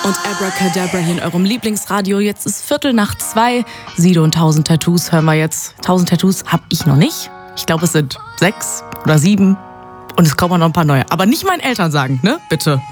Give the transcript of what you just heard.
Und Abracadabra hier in eurem Lieblingsradio. Jetzt ist 1:15. Sido und 1000 Tattoos hören wir jetzt. 1000 Tattoos habe ich noch nicht. Ich glaube, es sind 6 oder 7. Und es kommen noch ein paar neue. Aber nicht meinen Eltern sagen, ne? Bitte.